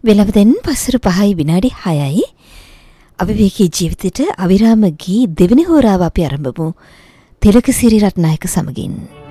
වෙලව දැන් පසර 5යි විනාඩි 6යි. අවිවේකී ජීවිතයට අවිරාම ගී දෙවෙනි හෝරාව අපි ආරම්භමු. තිලකසිරි රත්නායක සමගින්.